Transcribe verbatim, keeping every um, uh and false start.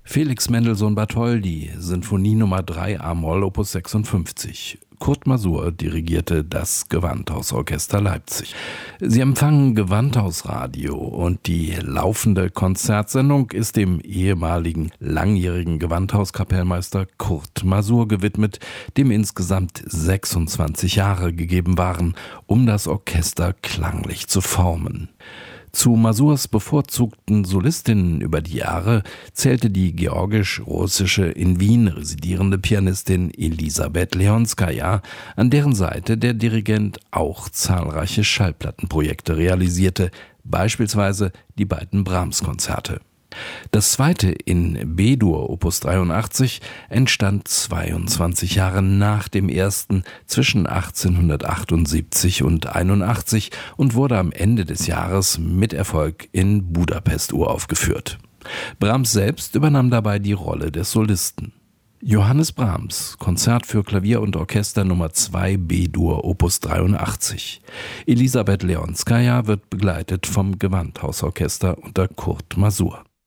Felix Mendelssohn Bartholdy, Sinfonie Nummer drei a-Moll Opus sechsundfünfzig. Kurt Masur dirigierte das Gewandhausorchester Leipzig. Sie empfangen Gewandhausradio und die laufende Konzertsendung ist dem ehemaligen langjährigen Gewandhauskapellmeister Kurt Masur gewidmet, dem insgesamt sechsundzwanzig Jahre gegeben waren, um das Orchester klanglich zu formen. Zu Masurs bevorzugten Solistinnen über die Jahre zählte die georgisch-russische in Wien residierende Pianistin Elisabeth Leonskaja, an deren Seite der Dirigent auch zahlreiche Schallplattenprojekte realisierte, beispielsweise die beiden Brahms-Konzerte. Das zweite in B-Dur Opus dreiundachtzig entstand zweiundzwanzig Jahre nach dem ersten zwischen achtzehnhundertachtundsiebzig und einundachtzig und wurde am Ende des Jahres mit Erfolg in Budapest uraufgeführt. Brahms selbst übernahm dabei die Rolle des Solisten. Johannes Brahms, Konzert für Klavier und Orchester Nummer zwei B-Dur Opus dreiundachtzig. Elisabeth Leonskaja wird begleitet vom Gewandhausorchester unter Kurt Masur.